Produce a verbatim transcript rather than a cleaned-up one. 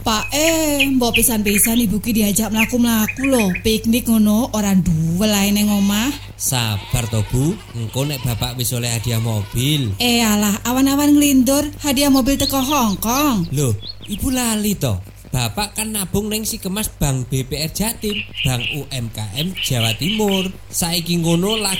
Pak eh, mbok pisan-pisan ibu ki diajak mlaku-mlaku lho, piknik ngono ora duwe lae ning omah. Sabar to Bu, engko nek bapak wis oleh hadiah mobil. Eh alah, awan-awan nglindur, hadiah mobil teko Hongkong. Loh, ibu lali to. Bapak kan nabung ning si Kemas Bank B P R Jatim, Bank U M K M Jawa Timur. Saiki ngono lagi